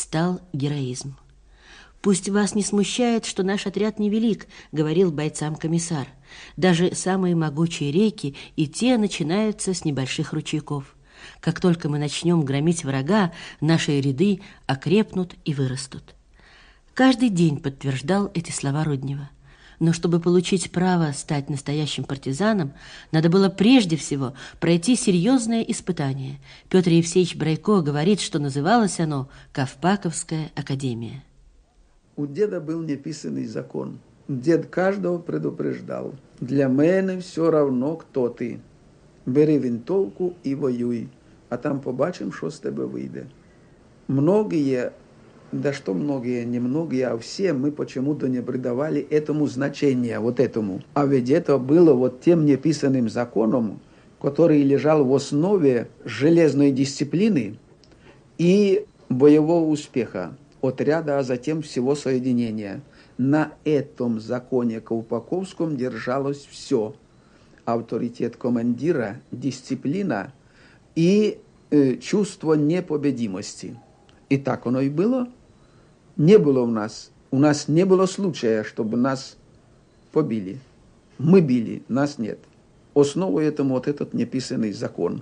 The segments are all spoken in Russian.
стал героизм. «Пусть вас не смущает, что наш отряд невелик», — говорил бойцам комиссар. «Даже самые могучие реки и те начинаются с небольших ручейков. Как только мы начнем громить врага, наши ряды окрепнут и вырастут». Каждый день подтверждал эти слова Руднева. Но чтобы получить право стать настоящим партизаном, надо было прежде всего пройти серьезное испытание. Петр Евсеевич Брайко говорит, что называлось оно «Ковпаковская академия». У деда был неписанный закон. Дед каждого предупреждал: «Для мене все равно, кто ты. Бери винтовку и воюй, а там побачим, что с тебе выйдет». Многие, да что многие, не многие, а все мы почему-то не придавали этому значения, вот этому. А ведь это было вот тем неписанным законом, который лежал в основе железной дисциплины и боевого успеха отряда, а затем всего соединения. На этом законе Ковпаковском держалось все. Авторитет командира, дисциплина и чувство непобедимости. И так оно и было. Не было у нас не было случая, чтобы нас побили. Мы били, нас нет. Основой этому вот этот неписанный закон.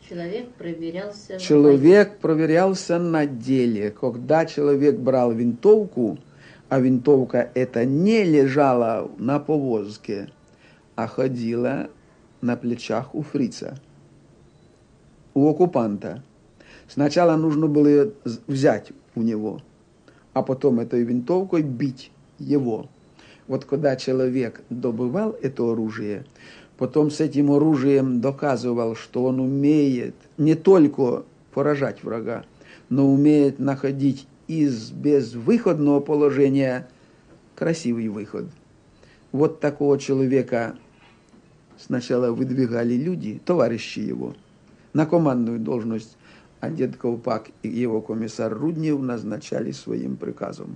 Человек проверялся на деле. Когда человек брал винтовку, а винтовка это не лежала на повозке, а ходила на плечах у фрица, у оккупанта. Сначала нужно было ее взять у него, а потом этой винтовкой бить его. Вот когда человек добывал это оружие, потом с этим оружием доказывал, что он умеет не только поражать врага, но умеет находить из безвыходного положения красивый выход. Вот такого человека сначала выдвигали люди, товарищи его, на командную должность, а дед Ковпак и его комиссар Руднев назначали своим приказом.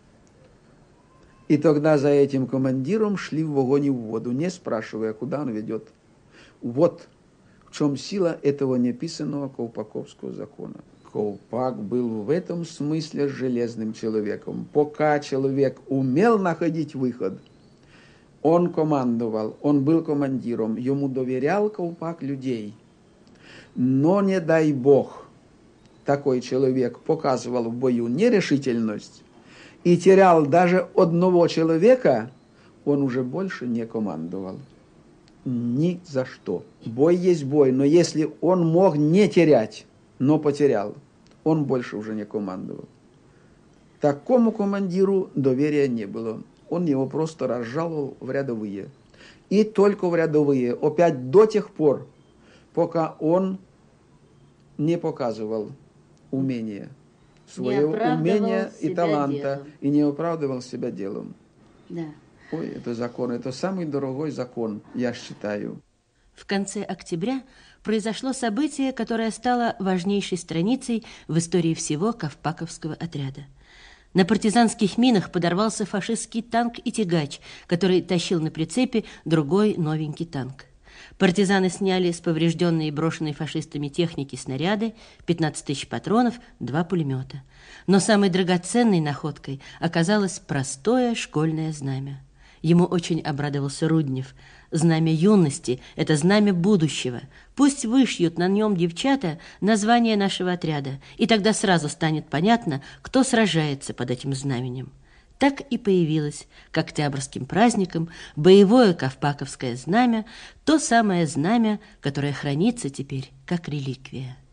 И тогда за этим командиром шли в огонь и в воду, не спрашивая, куда он ведет. Вот в чем сила этого неписанного Ковпаковского закона. Ковпак был в этом смысле железным человеком. Пока человек умел находить выход, он командовал, он был командиром, ему доверял Ковпак людей. Но не дай Бог, такой человек показывал в бою нерешительность и терял даже одного человека, он уже больше не командовал. Ни за что. Бой есть бой, но если он мог не терять, но потерял, он больше уже не командовал. Такому командиру доверия не было. Он его просто разжаловал в рядовые. И только в рядовые, опять до тех пор, пока он не показывал умения, своего умения и таланта, делом. И не оправдывал себя делом. Да. Ой, это закон, это самый дорогой закон, я считаю. В конце октября произошло событие, которое стало важнейшей страницей в истории всего Ковпаковского отряда. На партизанских минах подорвался фашистский танк и тягач, который тащил на прицепе другой новенький танк. Партизаны сняли с поврежденной и брошенной фашистами техники снаряды, 15 тысяч патронов, 2 пулемета. Но самой драгоценной находкой оказалось простое школьное знамя. Ему очень обрадовался Руднев. Знамя юности – это знамя будущего. Пусть вышьют на нем девчата название нашего отряда, и тогда сразу станет понятно, кто сражается под этим знаменем. Так и появилось к октябрьским праздникам боевое ковпаковское знамя, то самое знамя, которое хранится теперь как реликвия.